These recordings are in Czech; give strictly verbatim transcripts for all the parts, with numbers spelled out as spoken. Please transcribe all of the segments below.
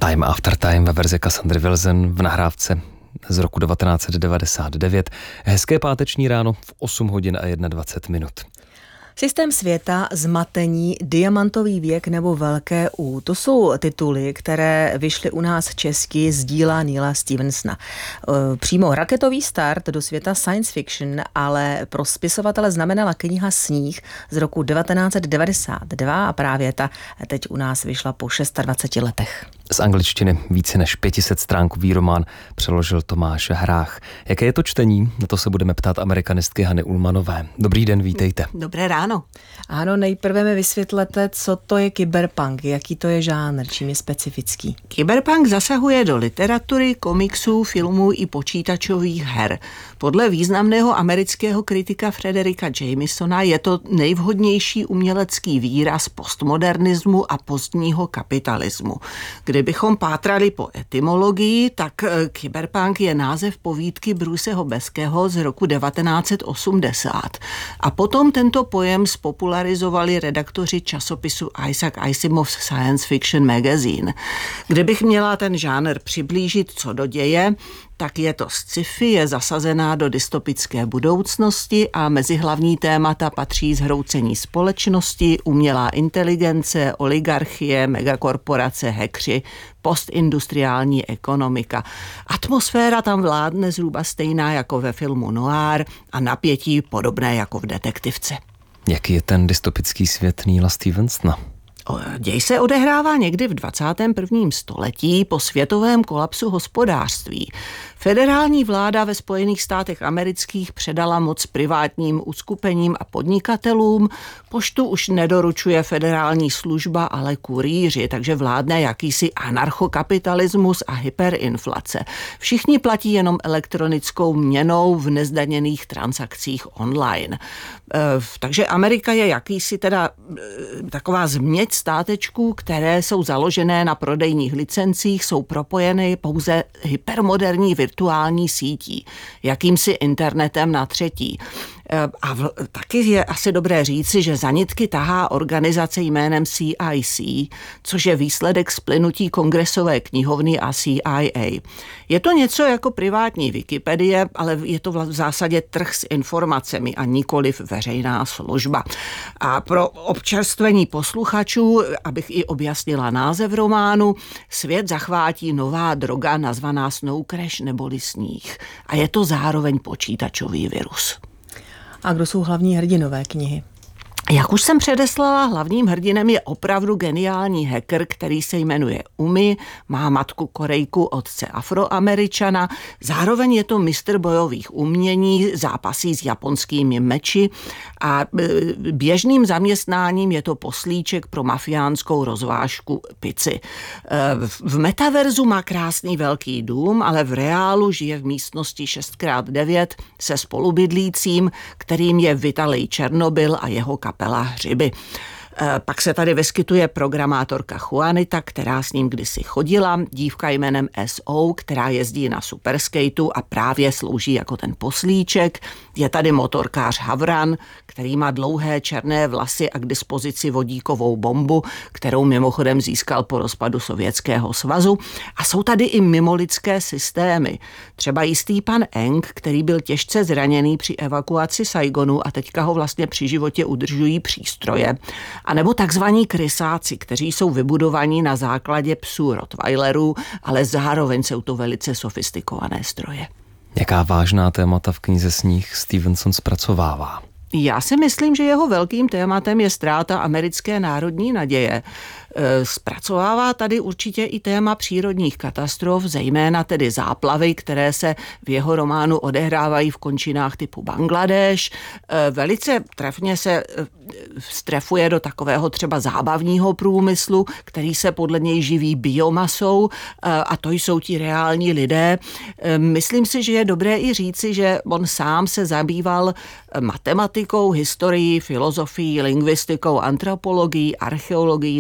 Time After Time ve verzi Cassandry Wilson v nahrávce z roku devatenáct set devadesát devět. Hezké páteční ráno v osm hodin a dvacet jedna minut. Systém světa, zmatení, diamantový věk nebo velké U. To jsou tituly, které vyšly u nás česky z díla Neila Stephensona. Přímo raketový start do světa science fiction, ale pro spisovatele znamenala kniha Sníh z roku devatenáct set devadesát dva a právě ta teď u nás vyšla po dvaceti šesti letech. Z angličtiny více než pět set stránkový román přeložil Tomáš Hrách. Jaké je to čtení? Na to se budeme ptát amerikanistky Hany Ullmanové. Dobrý den, vítejte. Dobré ráno. Ano, nejprve mi vysvětlete, co to je kyberpunk, jaký to je žánr, čím je specifický. Kyberpunk zasahuje do literatury, komiksů, filmů i počítačových her. Podle významného amerického kritika Fredericka Jamesona je to nejvhodnější umělecký výraz postmodernismu a pozdního kapitalismu. Kdybychom pátrali po etymologii, tak kyberpunk je název povídky Bruceho Beského z roku devatenáct set osmdesát. A potom tento pojem spopularizovali redaktoři časopisu Isaac Asimov's Science Fiction Magazine. Kdybych měla ten žánr přiblížit co do děje, tak je to sci-fi, je zasazená do dystopické budoucnosti a mezi hlavní témata patří zhroucení společnosti, umělá inteligence, oligarchie, megakorporace, hackři, postindustriální ekonomika. Atmosféra tam vládne zhruba stejná jako ve filmu Noir a napětí podobné jako v detektivce. Jaký je ten dystopický svět Neila Stephensona? Děj se odehrává někdy v dvacátém prvním století po světovém kolapsu hospodářství. Federální vláda ve Spojených státech amerických předala moc privátním uskupením a podnikatelům. Poštu už nedoručuje federální služba, ale kurýři, takže vládne jakýsi anarchokapitalismus a hyperinflace. Všichni platí jenom elektronickou měnou v nezdaněných transakcích online. Takže Amerika je jakýsi teda taková změť státečků, které jsou založené na prodejních licencích, jsou propojeny pouze hypermoderní virtuální sítí, jakýmsi internetem na třetí. A v, taky je asi dobré říci, že za nitky tahá organizace jménem C I C, což je výsledek splynutí Kongresové knihovny a C I A. Je to něco jako privátní Wikipedie, ale je to v zásadě trh s informacemi a nikoliv veřejná služba. A pro občerstvení posluchačů, abych i objasnila název románu, svět zachvátí nová droga nazvaná Snow Crash neboli sníh. A je to zároveň počítačový virus. A kdo jsou hlavní hrdinové knihy? Jak už jsem předeslala, hlavním hrdinem je opravdu geniální hacker, který se jmenuje Umi, má matku Korejku, otce Afroameričana, zároveň je to mistr bojových umění, zápasí s japonskými meči a běžným zaměstnáním je to poslíček pro mafiánskou rozvážku pici. V metaverzu má krásný velký dům, ale v reálu žije v místnosti šest krát devět se spolubydlícím, kterým je Vitalij Černobyl a jeho kapela Hřiby. Pak se tady vyskytuje programátorka Juanita, která s ním kdysi chodila, dívka jménem S O, která jezdí na superskateu a právě slouží jako ten poslíček. Je tady motorkář Havran, který má dlouhé černé vlasy a k dispozici vodíkovou bombu, kterou mimochodem získal po rozpadu Sovětského svazu. A jsou tady i mimolidské systémy. Třeba jistý pan Eng, který byl těžce zraněný při evakuaci Saigonu a teďka ho vlastně při životě udržují přístroje. A nebo takzvaní krysáci, kteří jsou vybudovaní na základě psů rottweilerů, ale zároveň jsou to velice sofistikované stroje. Jaká vážná témata v knize Sníh Stephenson zpracovává? Já si myslím, že jeho velkým tématem je ztráta americké národní naděje. Zpracovává tady určitě i téma přírodních katastrof, zejména tedy záplavy, které se v jeho románu odehrávají v končinách typu Bangladeš. Velice trefně se strefuje do takového třeba zábavního průmyslu, který se podle něj živí biomasou, a to jsou ti reální lidé. Myslím si, že je dobré i říci, že on sám se zabýval matematikou, historií, filozofií, lingvistikou, antropologií, archeologií, náboženstvím,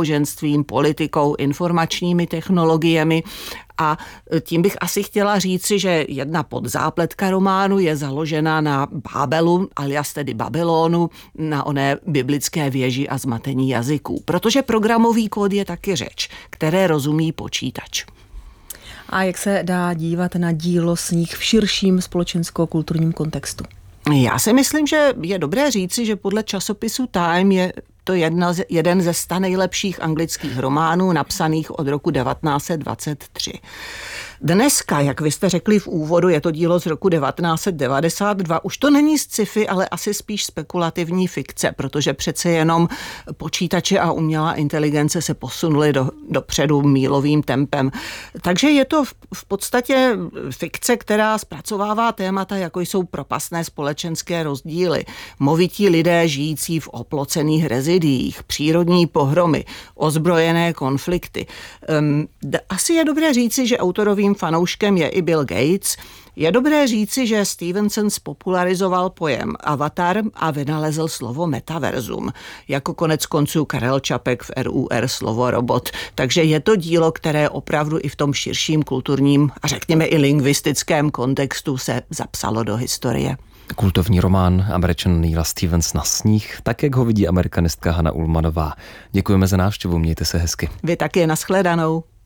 náboženstvím, politikou, informačními technologiemi. A tím bych asi chtěla říci, že jedna podzápletka románu je založena na Bábelu, alias tedy Babylonu, na oné biblické věži a zmatení jazyků. Protože programový kód je taky řeč, které rozumí počítač. A jak se dá dívat na dílo Sníh v širším společensko-kulturním kontextu? Já si myslím, že je dobré říci, že podle časopisu Time je to jedna z, jeden ze sta nejlepších anglických románů napsaných od roku devatenáct set dvacet tři. Dneska, jak vy jste řekli v úvodu, je to dílo z roku devatenáct set devadesát dva. Už to není sci-fi, ale asi spíš spekulativní fikce, protože přece jenom počítače a umělá inteligence se posunuly do, dopředu mílovým tempem. Takže je to v, v podstatě fikce, která zpracovává témata, jako jsou propastné společenské rozdíly, movití lidé žijící v oplocených rezidiích, přírodní pohromy, ozbrojené konflikty. Um, asi je dobré říci, že autorovým fanouškem je i Bill Gates. Je dobré říci, že Stevenson spopularizoval pojem avatar a vynalezl slovo metaverzum, jako konec konců Karel Čapek v R U R slovo robot. Takže je to dílo, které opravdu i v tom širším kulturním a řekněme i lingvistickém kontextu se zapsalo do historie. Kultovní román Američana Neila Stephensona Sníh, tak jak ho vidí amerikanistka Hana Ullmanová. Děkujeme za návštěvu, mějte se hezky. Vy taky, nashledanou.